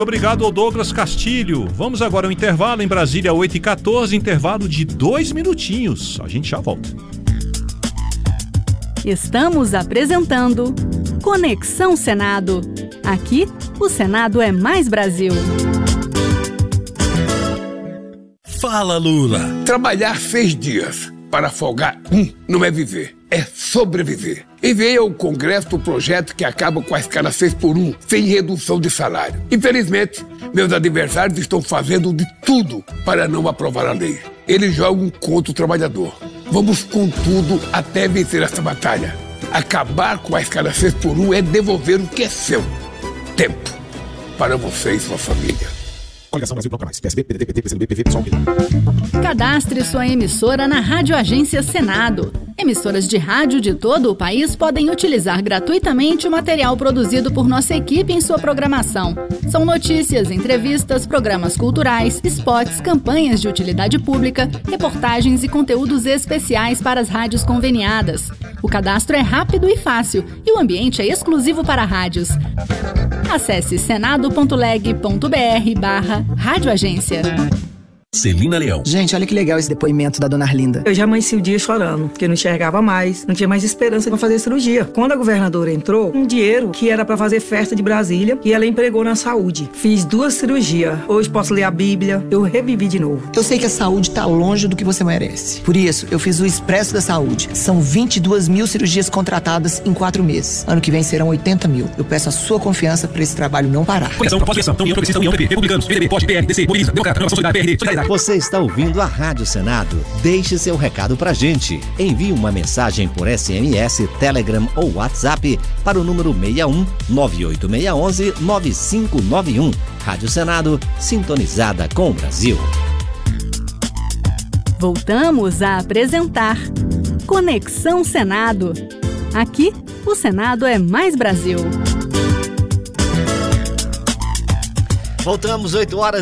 Obrigado ao Douglas Castilho. Vamos agora ao intervalo em Brasília, 8h14, intervalo de 2 minutinhos. A gente já volta. Estamos apresentando Conexão Senado. Aqui, o Senado é mais Brasil. Fala, Lula. Trabalhar 6 dias para folgar não é viver, é sobreviver. Enviei ao Congresso o projeto que acaba com a escala 6x1, sem redução de salário. Infelizmente, meus adversários estão fazendo de tudo para não aprovar a lei. Eles jogam contra o trabalhador. Vamos com tudo até vencer essa batalha. Acabar com a escala 6x1 é devolver o que é seu. Tempo para você e sua família. Coligação Brasil Bloco Mais, PSB, PDT, PT, PCdoB, PV, PSOL, Cadastre sua emissora na Rádio Agência Senado. Emissoras de rádio de todo o país podem utilizar gratuitamente o material produzido por nossa equipe em sua programação. São notícias, entrevistas, programas culturais, spots, campanhas de utilidade pública, reportagens e conteúdos especiais para as rádios conveniadas. O cadastro é rápido e fácil e o ambiente é exclusivo para rádios. Acesse senado.leg.br/radioagência. Celina Leão. Gente, olha que legal esse depoimento da dona Arlinda. Eu já amanheci o dia chorando, porque não enxergava mais, não tinha mais esperança para fazer cirurgia. Quando a governadora entrou, um dinheiro que era para fazer festa de Brasília e ela empregou na saúde. Fiz 2 cirurgias. Hoje posso ler a Bíblia, eu revivi de novo. Eu sei que a saúde está longe do que você merece. Por isso, eu fiz o Expresso da Saúde. São 22 mil cirurgias contratadas em 4 meses. Ano que vem serão 80 mil. Eu peço a sua confiança para esse trabalho não parar. Conexão, pós-eleição, União Progressista, União PP, Republicanos, PDB, POD, PL, DC, Mobiliza, Democrata, Nova Sociedade, PRD, Solidariedade. Você está ouvindo a Rádio Senado? Deixe seu recado pra gente. Envie uma mensagem por SMS, Telegram ou WhatsApp para o número 61 98611 9591. Rádio Senado, sintonizada com o Brasil. Voltamos a apresentar Conexão Senado. Aqui, o Senado é mais Brasil. Voltamos,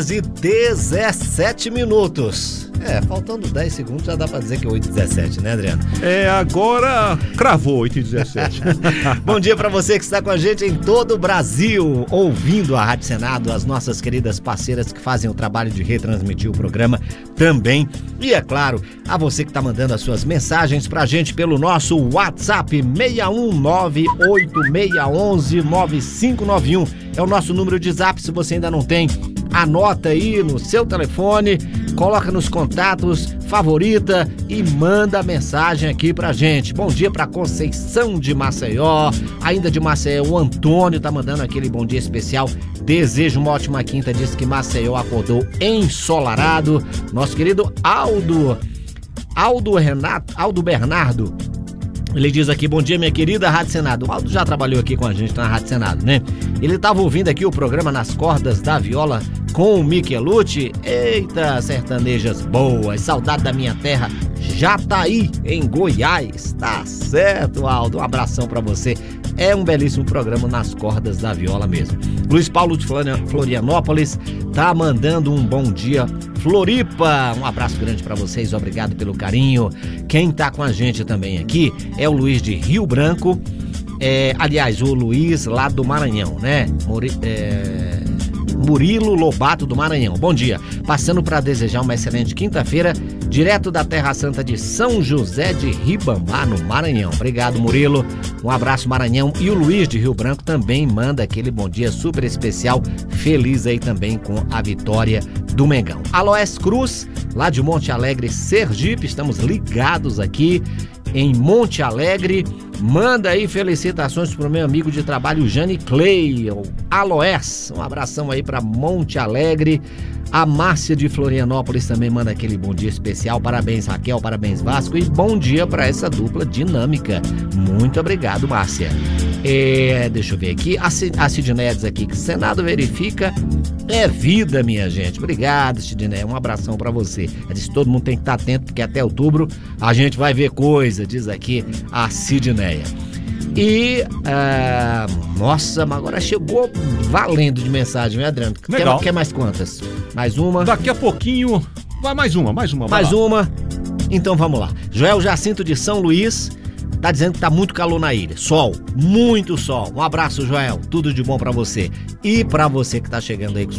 8h17. Faltando 10 segundos, já dá pra dizer que é 8h17, né, Adriano? Agora cravou 8h17. Bom dia pra você que está com a gente em todo o Brasil, ouvindo a Rádio Senado, as nossas queridas parceiras que fazem o trabalho de retransmitir o programa também. E é claro, a você que tá mandando as suas mensagens pra gente pelo nosso WhatsApp 61986119591. É o nosso número de zap, se você ainda não tem, anota aí no seu telefone, coloca nos contatos, favorita e manda a mensagem aqui pra gente. Bom dia pra Conceição de Maceió, ainda de Maceió, o Antônio tá mandando aquele bom dia especial. Desejo uma ótima quinta, diz que Maceió acordou ensolarado. Nosso querido Aldo Bernardo, ele diz aqui, bom dia minha querida Rádio Senado. O Aldo já trabalhou aqui com a gente na Rádio Senado, né? Ele estava ouvindo aqui o programa Nas Cordas da Viola com o Michelucci. Eita, sertanejas boas, saudade da minha terra, Jataí, em Goiás. Tá certo, Aldo, um abração pra você. É um belíssimo programa Nas Cordas da Viola mesmo. Luiz Paulo de Florianópolis tá mandando um bom dia. Floripa, um abraço grande pra vocês, obrigado pelo carinho. Quem tá com a gente também aqui é o Luiz de Rio Branco. Aliás, o Luiz lá do Maranhão, né? Murilo Lobato do Maranhão. Bom dia, passando para desejar uma excelente quinta-feira, direto da Terra Santa de São José de Ribamar, no Maranhão. Obrigado, Murilo, um abraço, Maranhão. E o Luiz de Rio Branco também manda aquele bom dia super especial, feliz aí também com a vitória do Mengão. Aloés Cruz, lá de Monte Alegre, Sergipe, estamos ligados aqui em Monte Alegre. Manda aí felicitações pro meu amigo de trabalho Jane Clay, Aloés, um abração aí pra Monte Alegre. A Márcia de Florianópolis também manda aquele bom dia especial, parabéns Raquel, parabéns Vasco e bom dia pra essa dupla dinâmica. Muito obrigado, Márcia. Deixa eu ver aqui, a Sidneia diz aqui que Senado verifica é vida, minha gente. Obrigado, Sidneia, um abração pra você. Ela disse que todo mundo tem que estar atento porque até outubro a gente vai ver coisa, diz aqui a Sidneia. E, nossa, mas agora chegou valendo de mensagem, né, Adriano? Legal. Quer mais quantas? Mais uma? Daqui a pouquinho, vai mais uma. Mais uma? Então vamos lá. Joel Jacinto de São Luís tá dizendo que tá muito calor na ilha. Sol, muito sol. Um abraço, Joel. Tudo de bom pra você. E pra você que tá chegando aí com